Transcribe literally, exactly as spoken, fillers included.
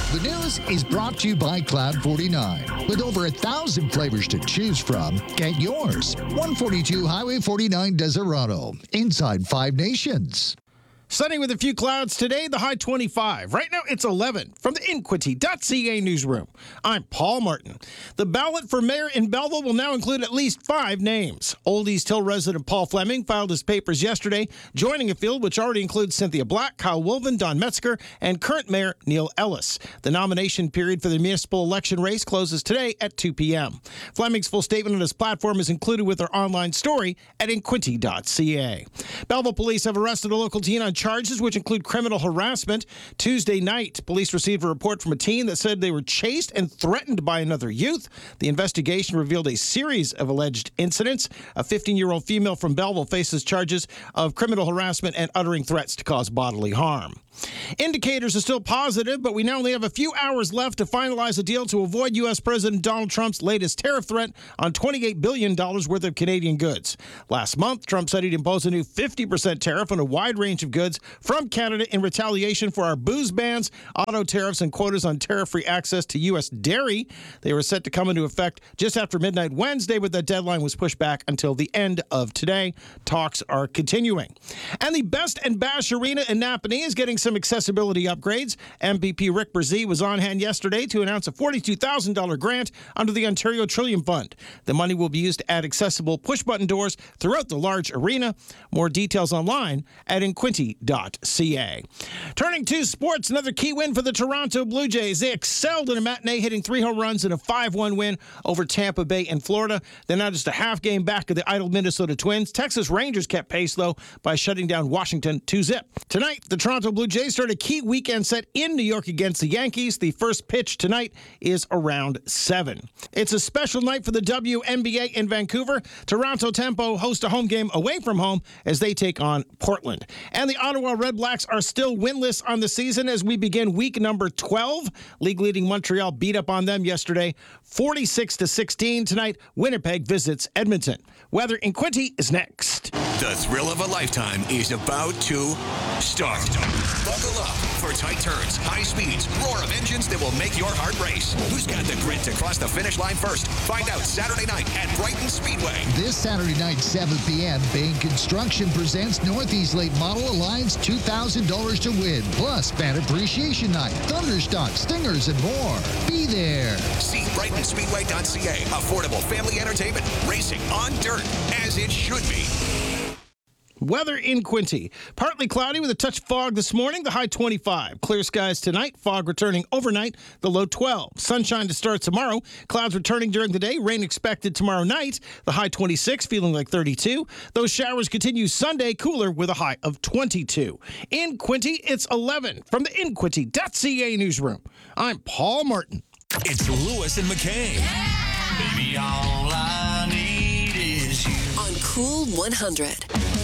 The news is brought to you by Cloud forty-nine. With over a thousand flavors to choose from, get yours. one forty-two Highway forty-nine, Desirado, inside Five Nations. Sunny with a few clouds today, the high twenty-five. Right now it's eleven. From the Inquity dot C A newsroom, I'm Paul Martin. The ballot for mayor in Belleville will now include at least five names. Old East Hill resident Paul Fleming filed his papers yesterday, joining a field which already includes Cynthia Black, Kyle Wolven, Don Metzger, and current mayor Neil Ellis. The nomination period for the municipal election race closes today at two p.m. Fleming's full statement on his platform is included with our online story at Inquity dot C A. Belleville police have arrested a local teen on charges which include criminal harassment. Tuesday night, police received a report from a teen that said they were chased and threatened by another youth. The investigation revealed a series of alleged incidents. A fifteen-year-old female from Belleville faces charges of criminal harassment and uttering threats to cause bodily harm. Indicators are still positive, but we now only have a few hours left to finalize a deal to avoid U S. President Donald Trump's latest tariff threat on twenty-eight billion dollars worth of Canadian goods. Last month, Trump said he'd impose a new fifty percent tariff on a wide range of goods from Canada in retaliation for our booze bans, auto tariffs, and quotas on tariff-free access to U S dairy. They were set to come into effect just after midnight Wednesday, but that deadline was pushed back until the end of today. Talks are continuing. And the Best and Bash Arena in Napanee is getting some accessibility upgrades. M P P Rick Brzee was on hand yesterday to announce a forty-two thousand dollars grant under the Ontario Trillium Fund. The money will be used to add accessible push-button doors throughout the large arena. More details online at Inquity dot C A. Turning to sports, another key win for the Toronto Blue Jays. They excelled in a matinee, hitting three home runs in a five one win over Tampa Bay in Florida. They're now just a half game back of the idle Minnesota Twins. Texas Rangers kept pace, though, by shutting down Washington two zip. Tonight, the Toronto Blue Jays start a key weekend set in New York against the Yankees. The first pitch tonight is around seven. It's a special night for the W N B A in Vancouver. Toronto Tempo host a home game away from home as they take on Portland. And the Ottawa Red Blacks are still winless on the season as we begin week number twelve. League-leading Montreal beat up on them yesterday, forty-six to sixteen. Tonight, Winnipeg visits Edmonton. Weather in Quinty is next. The thrill of a lifetime is about to start. Buckle up for tight turns, high speeds, roar of engines that will make your heart race. Who's got the grit to cross the finish line first? Find out Saturday night at Brighton Speedway. This Saturday night, seven p.m., Bain Construction presents Northeast Late Model Alliance two thousand dollars to win, plus Fan Appreciation Night, Thunderstock, Stingers, and more. Be there. See Brighton Speedway dot C A. Affordable family entertainment. Racing on dirt, as it should be. Weather in Quinty. Partly cloudy with a touch of fog this morning, the high twenty-five. Clear skies tonight, fog returning overnight, the low twelve. Sunshine to start tomorrow, clouds returning during the day, rain expected tomorrow night, the high twenty-six, feeling like thirty-two. Those showers continue Sunday, cooler with a high of twenty-two. In Quinty, it's eleven. From the Inquity dot C A newsroom, I'm Paul Martin. It's Lewis and McKay. Yeah! Baby, all I need is you. On Cool one hundred.